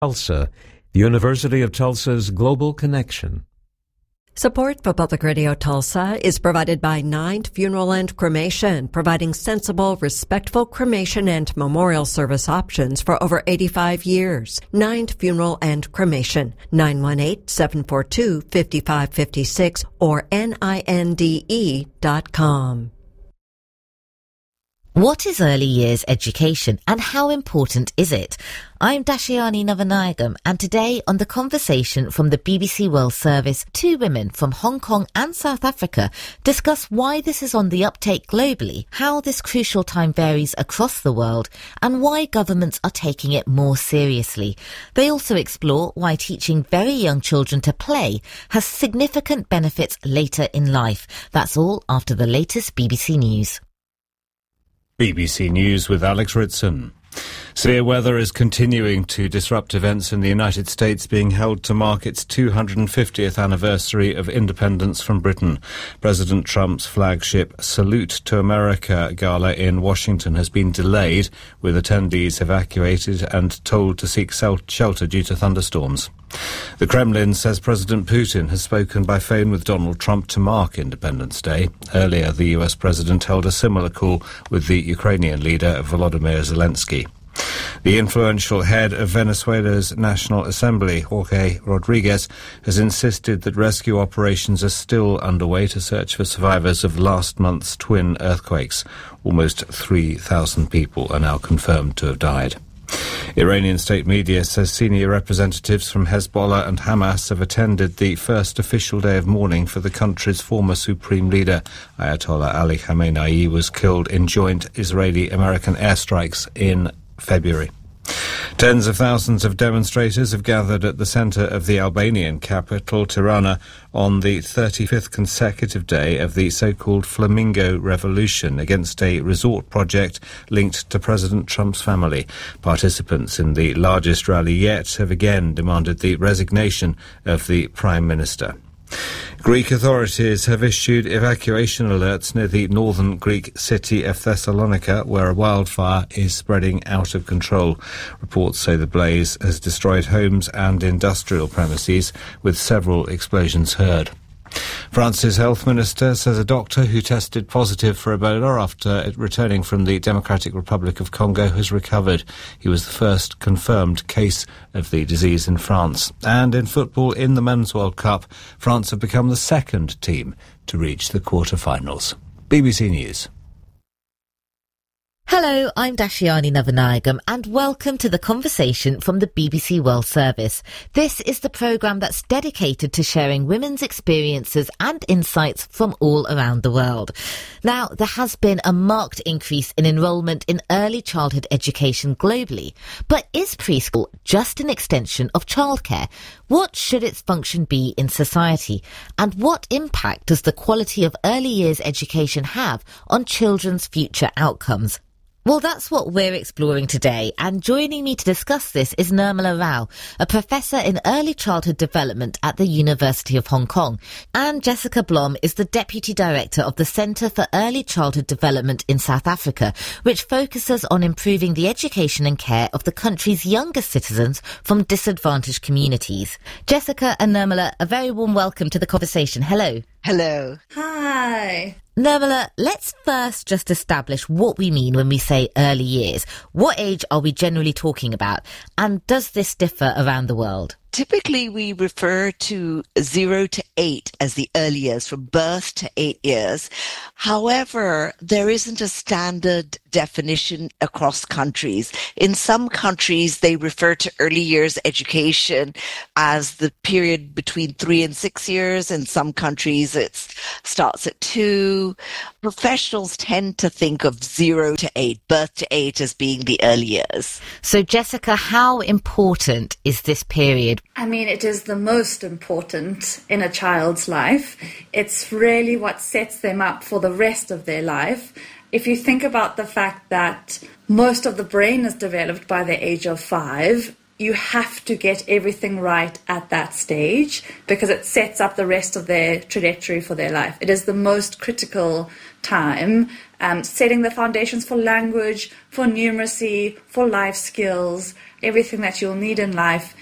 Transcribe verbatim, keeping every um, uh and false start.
Tulsa, the University of Tulsa's Global Connection. Support for Public Radio Tulsa is provided by Nine Funeral and Cremation, providing sensible, respectful cremation and memorial service options for over eighty-five years. Nine Funeral and Cremation, nine one eight, seven four two, five five five six or N I N D E dot com. What is early years education and how important is it? I'm Dashiani Navanayagam, and today on The Conversation from the B B C World Service, two women from Hong Kong and South Africa discuss why this is on the uptake globally, how this crucial time varies across the world, and why governments are taking it more seriously. They also explore why teaching very young children to play has significant benefits later in life. That's all after the latest B B C News. B B C News with Alex Ritson. Severe weather is continuing to disrupt events in the United States being held to mark its two hundred fiftieth anniversary of independence from Britain. President Trump's flagship Salute to America gala in Washington has been delayed, with attendees evacuated and told to seek shelter due to thunderstorms. The Kremlin says President Putin has spoken by phone with Donald Trump to mark Independence Day. Earlier, the U S president held a similar call with the Ukrainian leader Volodymyr Zelensky. The influential head of Venezuela's National Assembly, Jorge Rodriguez, has insisted that rescue operations are still underway to search for survivors of last month's twin earthquakes. Almost three thousand people are now confirmed to have died. Iranian state media says senior representatives from Hezbollah and Hamas have attended the first official day of mourning for the country's former supreme leader. Ayatollah Ali Khamenei was killed in joint Israeli-American airstrikes in February. Tens of thousands of demonstrators have gathered at the centre of the Albanian capital, Tirana, on the thirty-fifth consecutive day of the so-called Flamingo Revolution against a resort project linked to President Trump's family. Participants in the largest rally yet have again demanded the resignation of the Prime Minister. Greek authorities have issued evacuation alerts near the northern Greek city of Thessalonica, where a wildfire is spreading out of control. Reports say the blaze has destroyed homes and industrial premises, with several explosions heard. France's health minister says a doctor who tested positive for Ebola after returning from the Democratic Republic of Congo has recovered. He was the first confirmed case of the disease in France. And in football, in the Men's World Cup, France have become the second team to reach the quarter-finals. B B C News. Hello, I'm Dashiani Navanayagam, and welcome to The Conversation from the B B C World Service. This is the programme that's dedicated to sharing women's experiences and insights from all around the world. Now, there has been a marked increase in enrolment in early childhood education globally, but is preschool just an extension of childcare? What should its function be in society? And what impact does the quality of early years education have on children's future outcomes? Well, that's what we're exploring today, and joining me to discuss this is Nirmala Rao, a professor in early childhood development at the University of Hong Kong, and Jessica Blom is the Deputy Director of the Centre for Early Childhood Development in South Africa, which focuses on improving the education and care of the country's youngest citizens from disadvantaged communities. Jessica and Nirmala, a very warm welcome to The Conversation. Hello. Hello. Hi. Nirmala, let's first just establish what we mean when we say early years. What age are we generally talking about? And does this differ around the world? Typically, we refer to zero to eight as the early years, from birth to eight years. However, there isn't a standard definition across countries. In some countries, they refer to early years education as the period between three and six years. In some countries, it starts at two. Professionals tend to think of zero to eight, birth to eight, as being the early years. So, Jessica, how important is this period? I mean, it is the most important in a child's life. It's really what sets them up for the rest of their life. If you think about the fact that most of the brain is developed by the age of five, you have to get everything right at that stage because it sets up the rest of their trajectory for their life. It is the most critical time, um, setting the foundations for language, for numeracy, for life skills, everything that you'll need in life